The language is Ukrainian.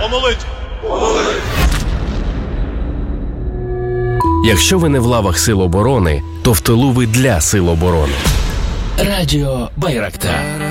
Помолить! Якщо ви не в лавах Сил оборони, то в тилу ви для Сил оборони. Радіо Байрактар.